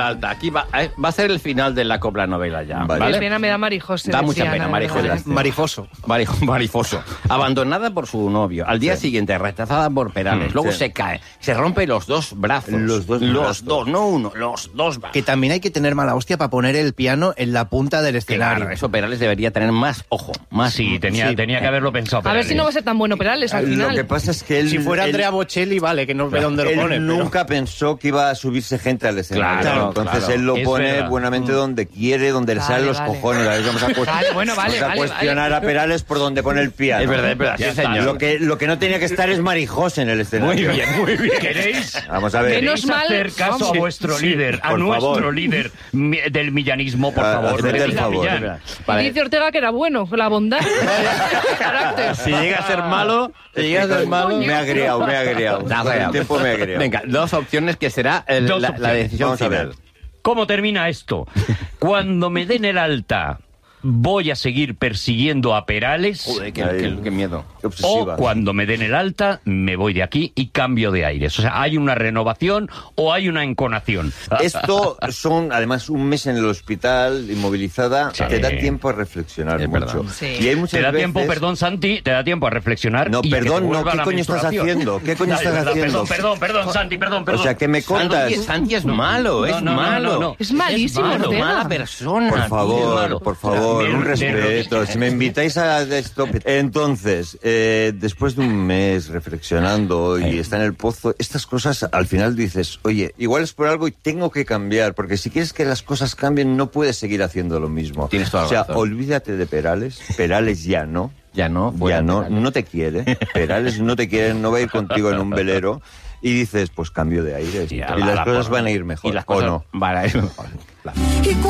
alta. Aquí va a ser el final de la copla novela ya. Vale. Qué pena me da Marijose. Da mucha decía pena, Ana, Marijose. ¿verdad? Marifoso. Marifoso. Abandonada por su novio. Al día siguiente, rechazada por Perales. Luego se cae. Se rompe los dos brazos. Los dos, no uno. Los dos brazos. Que también hay que tener mala hostia para poner el piano en la punta del escenario. Claro, eso Perales debería tener más ojo. Más Sí, tenía que haberlo pensado. A ver si no va a ser tan bueno Perales al final. Lo que pasa es que él... Si fuera Andrea Bocelli, vale, que no ve dónde lo pone. Él nunca pensó que iba a subirse gente al escenario. Claro, Entonces claro. él lo Es pone verdad. buenamente donde quiere, donde le salen los cojones. A ver, vamos a cuestionar a Perales por donde pone el piano. Es verdad, sí, señor. Lo que no tenía que estar es Marijose en el escenario. Muy bien. ¿Queréis? Vamos a ver. Menos mal. hacer caso a vuestro líder, a por nuestro favor. líder del millanismo, por favor. haced el Venga, favor. Millán. Y dice Ortega que era bueno, la bondad. Carácter. Si llega a ser malo, Me ha agriado. Con el tiempo me ha agriado. Venga, dos opciones que será Dos la opciones. decisión Vamos a final. ver. ¿Cómo termina esto? Cuando me den el alta, ¿voy a seguir persiguiendo a Perales? Joder, qué miedo. Qué O obsesiva. cuando me den el alta, me voy de aquí y cambio de aires. O sea, ¿hay una renovación o hay una enconación? Esto son, además, un mes en el hospital, inmovilizada, Sí. te da tiempo a reflexionar Es mucho. verdad. Sí. Y hay muchas Te da veces... tiempo, perdón, Santi, te da tiempo a reflexionar. No, y que te perdón, no, vuelva ¿qué la coño estás menstruación. haciendo? ¿Qué coño Ay, estás verdad, haciendo? Perdón, Santi, perdón. O sea, que me contas... Santi es malo, es malo. no. Es malísimo, malo, Ortega. Mala persona. Por tío. favor, También un de respeto. Si me invitáis a esto... Entonces, después de un mes reflexionando y está en el pozo, estas cosas al final dices, oye, igual es por algo y tengo que cambiar, porque si quieres que las cosas cambien no puedes seguir haciendo lo mismo. Tienes toda la O sea, razón. olvídate de Perales ya no. Ya no. Ya no te quiere. Perales no te quiere, no va a ir contigo en un velero. Y dices, pues cambio de aire. Sí, y a las la cosas porra. van a ir mejor. Y las ¿o cosas no? van a ir mejor.